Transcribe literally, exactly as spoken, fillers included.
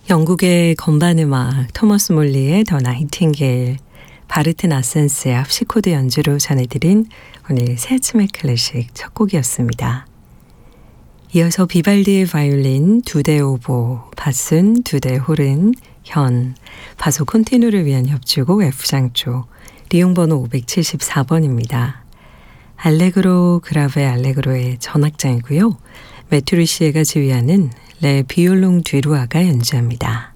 영국의 건반 음악 토머스 몰리의 더 나이팅게일, 바르튼 아센스의 합시코드 연주로 전해드린 오늘 새 아침의 클래식 첫 곡이었습니다. 이어서 비발디의 바이올린 두 대 오보, 바순 두 대 호른, 현, 바소 콘티누를 위한 협주곡 F장조, 리용번호 오백칠십사 번입니다. 알레그로 그라베 알레그로의 전악장이고요. 메투리시에가 지휘하는 레 비올롱 뒤루아가 연주합니다.